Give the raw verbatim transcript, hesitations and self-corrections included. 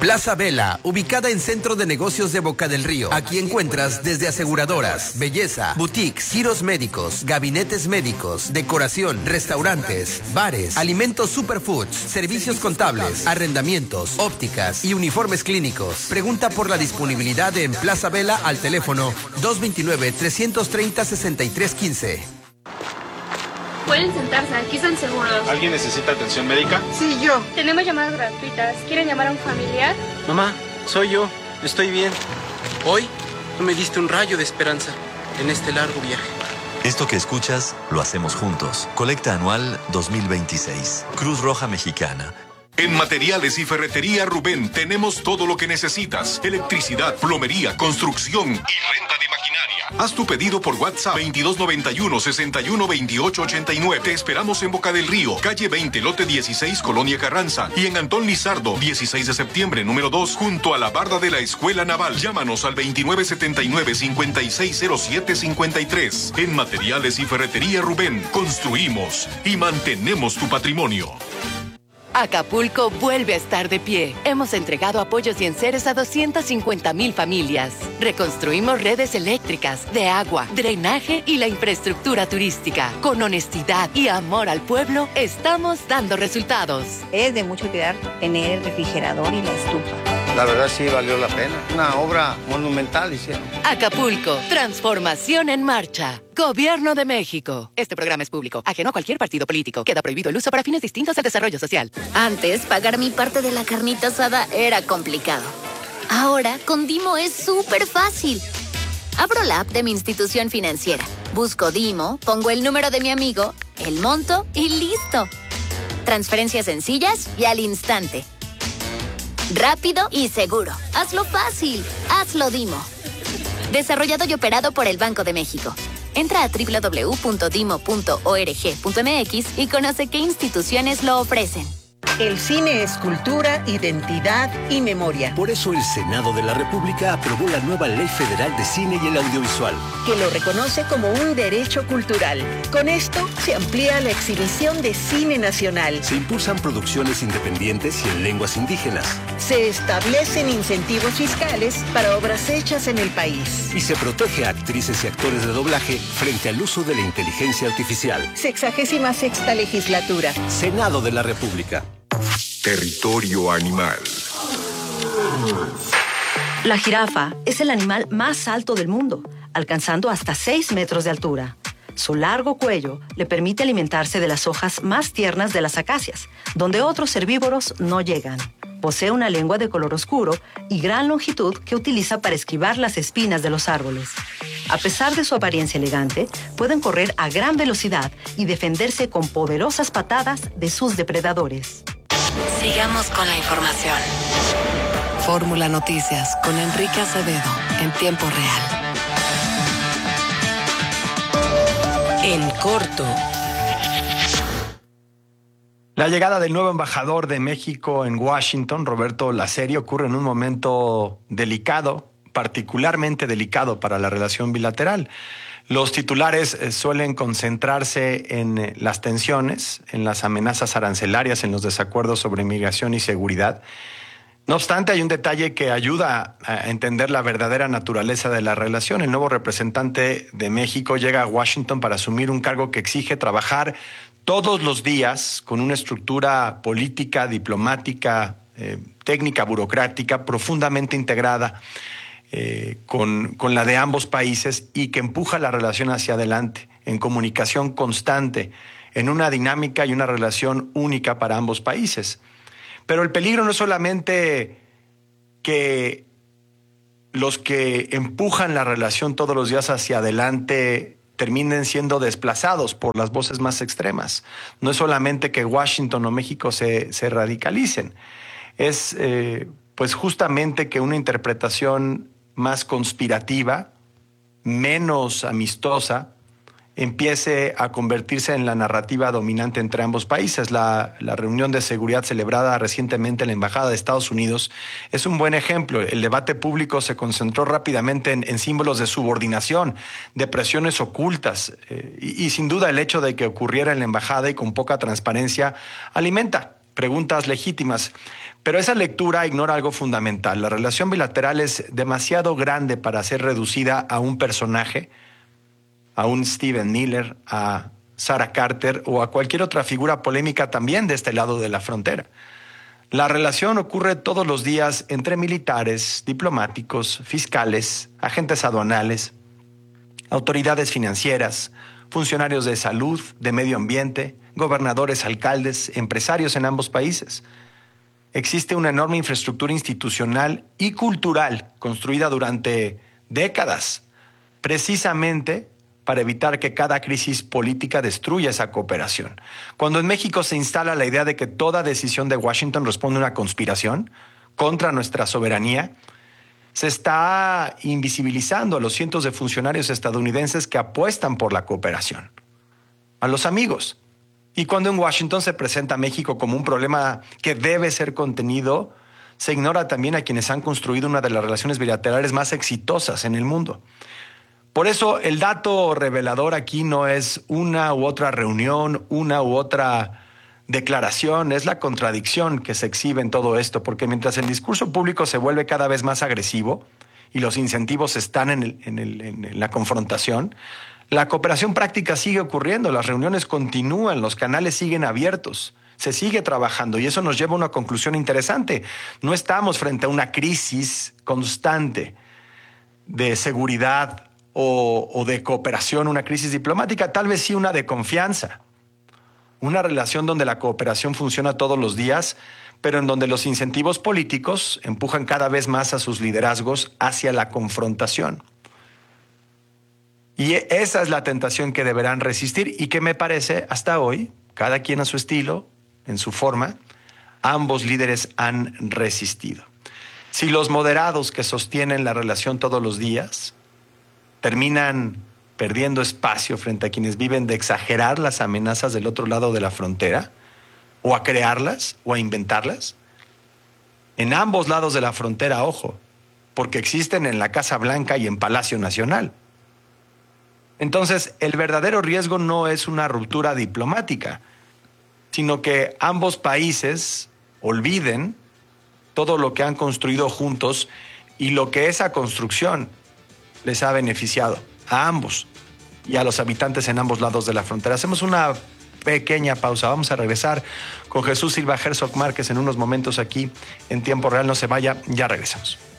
Plaza Vela, ubicada en Centro de Negocios de Boca del Río. Aquí encuentras desde aseguradoras, belleza, boutiques, giros médicos, gabinetes médicos, decoración, restaurantes, bares, alimentos superfoods, servicios contables, arrendamientos, ópticas y uniformes clínicos. Pregunta por la disponibilidad en Plaza Vela al teléfono dos dos nueve, tres tres cero, seis tres uno cinco. Pueden sentarse, aquí están seguros. ¿Alguien necesita atención médica? Sí, yo. Tenemos llamadas gratuitas. ¿Quieren llamar a un familiar? Mamá, soy yo. Estoy bien. Hoy tú me diste un rayo de esperanza en este largo viaje. Esto que escuchas, lo hacemos juntos. Colecta anual dos mil veintiséis. Cruz Roja Mexicana. En Materiales y Ferretería Rubén tenemos todo lo que necesitas. Electricidad, plomería, construcción y renta de maquinaria. Haz tu pedido por WhatsApp veintidós noventa y uno, sesenta y uno, veintiocho ochenta y nueve. Te esperamos en Boca del Río, calle veinte, lote dieciséis, Colonia Carranza. Y en Antón Lizardo, dieciséis de septiembre, número dos, junto a la barda de la Escuela Naval. Llámanos al veintinueve setenta y nueve, cincuenta y seis cero siete cincuenta y tres. En Materiales y Ferretería Rubén, construimos y mantenemos tu patrimonio. Acapulco vuelve a estar de pie. Hemos entregado apoyos y enseres a doscientas cincuenta mil familias. Reconstruimos redes eléctricas, de agua, drenaje y la infraestructura turística. Con honestidad y amor al pueblo, estamos dando resultados. Es de mucho cuidar tener el refrigerador y la estufa. La verdad sí valió la pena. Una obra monumental hicieron. Acapulco, transformación en marcha. Gobierno de México. Este programa es público, ajeno a cualquier partido político. Queda prohibido el uso para fines distintos al desarrollo social. Antes, pagar mi parte de la carnita asada era complicado. Ahora, con Dimo es súper fácil. Abro la app de mi institución financiera. Busco Dimo, pongo el número de mi amigo, el monto y listo. Transferencias sencillas y al instante. Rápido y seguro. Hazlo fácil. Hazlo Dimo. Desarrollado y operado por el Banco de México. Entra a doble u doble u doble u punto dimo punto org punto m x y conoce qué instituciones lo ofrecen. El cine es cultura, identidad y memoria. Por eso el Senado de la República aprobó la nueva Ley Federal de Cine y el Audiovisual, que lo reconoce como un derecho cultural. Con esto se amplía la exhibición de cine nacional. Se impulsan producciones independientes y en lenguas indígenas. Se establecen incentivos fiscales para obras hechas en el país. Y se protege a actrices y actores de doblaje frente al uso de la inteligencia artificial. Sexagésima sexta legislatura. Senado de la República. Territorio animal. La jirafa es el animal más alto del mundo, alcanzando hasta seis metros de altura. Su largo cuello le permite alimentarse de las hojas más tiernas de las acacias, donde otros herbívoros no llegan. Posee una lengua de color oscuro y gran longitud que utiliza para esquivar las espinas de los árboles. A pesar de su apariencia elegante, pueden correr a gran velocidad y defenderse con poderosas patadas de sus depredadores. Sigamos con la información. Fórmula Noticias con Enrique Acevedo en tiempo real. En corto. La llegada del nuevo embajador de México en Washington, Roberto Lacerio, ocurre en un momento delicado, particularmente delicado para la relación bilateral. Los titulares eh, suelen concentrarse en eh, las tensiones, en las amenazas arancelarias, en los desacuerdos sobre inmigración y seguridad. No obstante, hay un detalle que ayuda a entender la verdadera naturaleza de la relación. El nuevo representante de México llega a Washington para asumir un cargo que exige trabajar todos los días con una estructura política, diplomática, eh, técnica, burocrática, profundamente integrada eh, con, con la de ambos países y que empuja la relación hacia adelante, en comunicación constante, en una dinámica y una relación única para ambos países. Pero el peligro no es solamente que los que empujan la relación todos los días hacia adelante terminen siendo desplazados por las voces más extremas. No es solamente que Washington o México se, se radicalicen. Es eh, pues justamente que una interpretación más conspirativa, menos amistosa, empiece a convertirse en la narrativa dominante entre ambos países. La, la reunión de seguridad celebrada recientemente en la Embajada de Estados Unidos es un buen ejemplo. El debate público se concentró rápidamente en, en símbolos de subordinación, de presiones ocultas, eh, y, y sin duda el hecho de que ocurriera en la Embajada y con poca transparencia alimenta preguntas legítimas. Pero esa lectura ignora algo fundamental. La relación bilateral es demasiado grande para ser reducida a un personaje, a un Stephen Miller, a Sarah Carter o a cualquier otra figura polémica también de este lado de la frontera. La relación ocurre todos los días entre militares, diplomáticos, fiscales, agentes aduanales, autoridades financieras, funcionarios de salud, de medio ambiente, gobernadores, alcaldes, empresarios en ambos países. Existe una enorme infraestructura institucional y cultural construida durante décadas, precisamente para evitar que cada crisis política destruya esa cooperación. Cuando en México se instala la idea de que toda decisión de Washington responde a una conspiración contra nuestra soberanía, se está invisibilizando a los cientos de funcionarios estadounidenses que apuestan por la cooperación, a los amigos. Y cuando en Washington se presenta a México como un problema que debe ser contenido, se ignora también a quienes han construido una de las relaciones bilaterales más exitosas en el mundo. Por eso el dato revelador aquí no es una u otra reunión, una u otra declaración, es la contradicción que se exhibe en todo esto, porque mientras el discurso público se vuelve cada vez más agresivo y los incentivos están en, el, en, el, en la confrontación, la cooperación práctica sigue ocurriendo, las reuniones continúan, los canales siguen abiertos, se sigue trabajando y eso nos lleva a una conclusión interesante. No estamos frente a una crisis constante de seguridad o, o de cooperación, una crisis diplomática, tal vez sí una de confianza. Una relación donde la cooperación funciona todos los días, pero en donde los incentivos políticos empujan cada vez más a sus liderazgos hacia la confrontación. Y esa es la tentación que deberán resistir y que me parece, hasta hoy, cada quien a su estilo, en su forma, ambos líderes han resistido. Si los moderados que sostienen la relación todos los días terminan perdiendo espacio frente a quienes viven de exagerar las amenazas del otro lado de la frontera, o a crearlas, o a inventarlas, en ambos lados de la frontera, ojo, porque existen en la Casa Blanca y en Palacio Nacional. Entonces, el verdadero riesgo no es una ruptura diplomática, sino que ambos países olviden todo lo que han construido juntos y lo que esa construcción les ha beneficiado a ambos y a los habitantes en ambos lados de la frontera. Hacemos una pequeña pausa. Vamos a regresar con Jesús Silva Herzog Márquez en unos momentos aquí en Tiempo Real. No se vaya, ya regresamos.